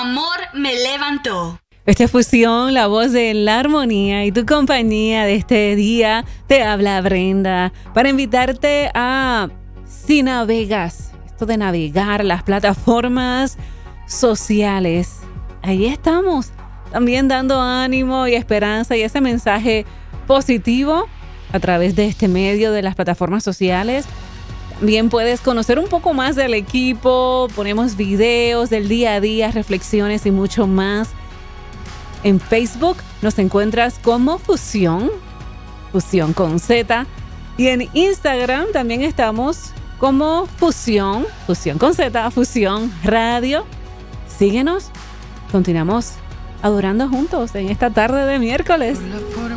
amor me levantó. Esta es Fusión, la voz de la armonía y tu compañía de este día. Te habla Brenda para invitarte a, si navegas, esto de navegar las plataformas sociales, ahí estamos, también dando ánimo y esperanza y ese mensaje positivo a través de este medio de las plataformas sociales. También puedes conocer un poco más del equipo, ponemos videos del día a día, reflexiones y mucho más. En Facebook nos encuentras como Fusión con Z. Y en Instagram también estamos como Fusión con Z, Fusión Radio. Síguenos, continuamos adorando juntos en esta tarde de miércoles.